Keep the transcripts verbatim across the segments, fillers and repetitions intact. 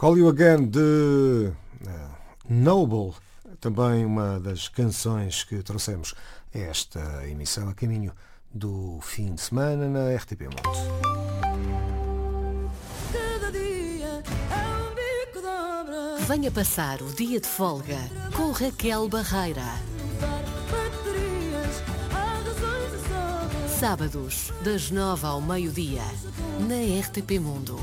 Call You Again de uh, Noble, também uma das canções que trouxemos a esta emissão a caminho do fim de semana na R T P Mundo. Venha passar o dia de folga com Raquel Barreira. Sábados, das nove ao meio-dia, na R T P Mundo.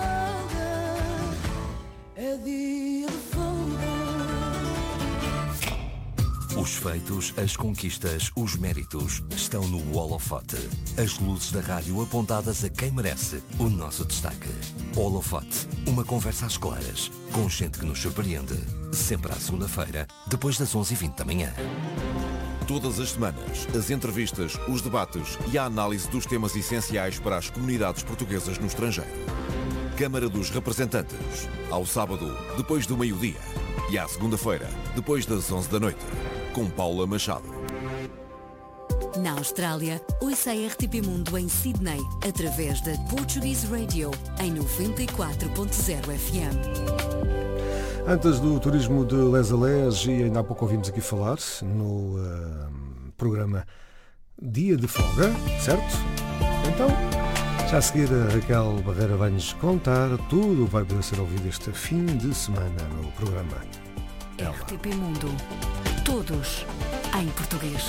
Os feitos, as conquistas, os méritos estão no holofote. As luzes da rádio apontadas a quem merece o nosso destaque. Holofote, uma conversa às claras, com gente que nos surpreende. Sempre à segunda-feira, depois das onze e vinte da manhã. Todas as semanas, as entrevistas, os debates e a análise dos temas essenciais para as comunidades portuguesas no estrangeiro. Câmara dos Representantes, ao sábado, depois do meio-dia. E à segunda-feira, depois das onze da noite. Com Paula Machado. Na Austrália, ouça a R T P Mundo em Sydney, através da Portuguese Radio, em noventa e quatro ponto zero F M. Antes do turismo de Les Alés, e ainda há pouco ouvimos aqui falar, no uh, programa Dia de Folga, certo? Então, já a seguir a Raquel Barreira vai-nos contar tudo o que vai poder ser ouvido este fim de semana no programa. R T P Mundo. Todos em português.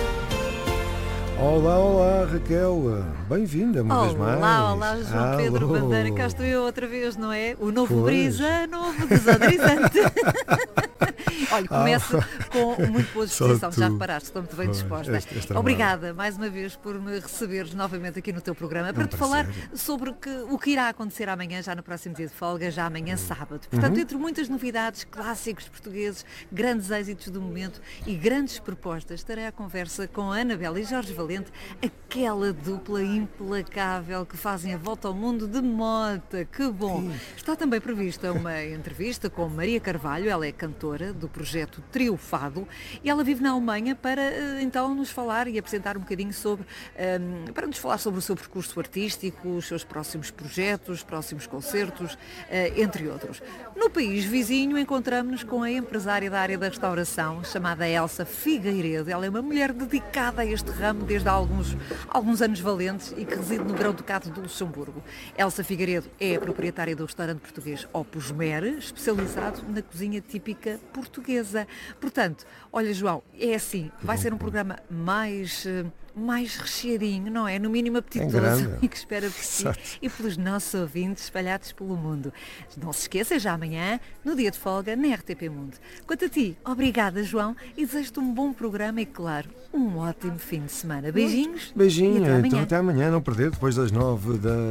Olá, olá, Raquel. Bem-vinda uma olá, vez mais. Olá, olá, João Alô. Pedro Bandeira. Cá estou eu outra vez, não é? O novo Pois. brisa, novo desodorizante. Olha, começo Ah. com muito boa Só disposição. Já tu. reparaste, estou muito bem Pois, disposta. este- este Obrigada mais uma vez por me receberes novamente aqui no teu programa para um te falar prazer. sobre que, o que irá acontecer amanhã, já no próximo dia de folga, já amanhã sábado. Portanto, Uhum. entre muitas novidades, clássicos portugueses, grandes êxitos do momento e grandes propostas, estarei à conversa com a Anabela e Jorge Valente, aquela dupla implacável que fazem a volta ao mundo de mota. Que bom! Está também prevista uma entrevista com Maria Carvalho, ela é cantora do projeto Trio Fado e ela vive na Alemanha para eh, então nos falar e apresentar um bocadinho sobre, ehm, para nos falar sobre o seu percurso artístico, os seus próximos projetos, próximos concertos, eh, entre outros. No país vizinho encontramos-nos com a empresária da área da restauração, chamada Elsa Figueiredo. Ela é uma mulher dedicada a este ramo desde há alguns, alguns anos valentes e que reside no Grão-Ducado do Luxemburgo. Elsa Figueiredo é a proprietária do restaurante português Opus Mer, especializado na cozinha típica portuguesa. Portanto, olha, João, é assim, vai ser um programa mais, eh, mais recheadinho, não é? No mínimo apetitoso grande. e que espera por si Exato. e pelos nossos ouvintes espalhados pelo mundo. Não se esqueça, já amanhã, no dia de folga, na R T P Mundo. Quanto a ti, obrigada, João, e desejo-te um bom programa e, claro, um ótimo fim de semana. Beijinhos. Beijinho, e até amanhã. então até amanhã, não perder, depois das nove da